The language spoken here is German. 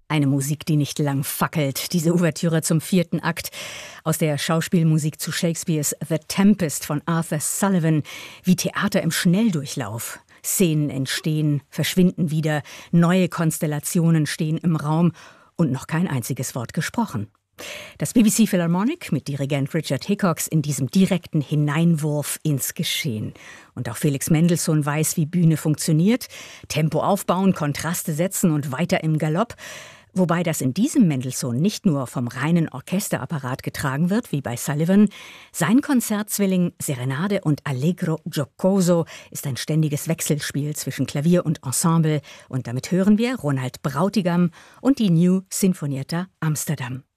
Eine Musik, die nicht lang fackelt. Diese Ouvertüre zum 4. Akt aus der Schauspielmusik zu Shakespeares The Tempest von Arthur Sullivan, wie Theater im Schnelldurchlauf. Szenen entstehen, verschwinden wieder, neue Konstellationen stehen im Raum und noch kein einziges Wort gesprochen. Das BBC Philharmonic mit Dirigent Richard Hickox in diesem direkten Hineinwurf ins Geschehen. Und auch Felix Mendelssohn weiß, wie Bühne funktioniert. Tempo aufbauen, Kontraste setzen und weiter im Galopp. Wobei das in diesem Mendelssohn nicht nur vom reinen Orchesterapparat getragen wird, wie bei Sullivan. Sein Konzertzwilling Serenade und Allegro Giocoso ist ein ständiges Wechselspiel zwischen Klavier und Ensemble. Und damit hören wir Ronald Brautigam und die New Sinfonietta Amsterdam.